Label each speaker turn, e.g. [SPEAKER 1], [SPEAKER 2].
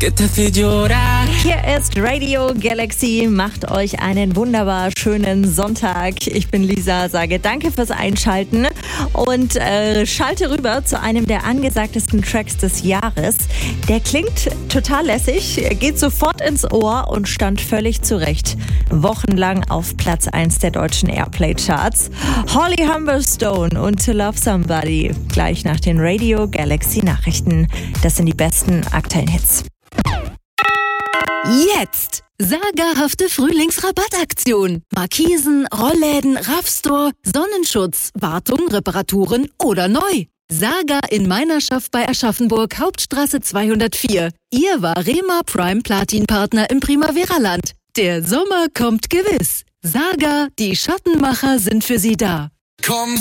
[SPEAKER 1] que te hace llorar.
[SPEAKER 2] Hier ist Radio Galaxy, macht euch einen wunderbar schönen Sonntag. Ich bin Lisa, sage danke fürs Einschalten und schalte rüber zu einem der angesagtesten Tracks des Jahres. Der klingt total lässig, geht sofort ins Ohr und stand völlig zurecht wochenlang auf Platz 1 der deutschen Airplay-Charts. Holly Humberstone und To Love Somebody, gleich nach den Radio Galaxy Nachrichten. Das sind die besten aktuellen Hits.
[SPEAKER 3] Jetzt! Sagerhafte Frühlingsrabattaktion. Markisen, Rollläden, Raffstore, Sonnenschutz, Wartung, Reparaturen oder neu. Saga in Meinerschaft bei Aschaffenburg, Hauptstraße 204. Ihr Varema Prime Platin Partner im Primavera-Land. Der Sommer kommt gewiss. Saga, die Schattenmacher sind für Sie da.
[SPEAKER 1] Komm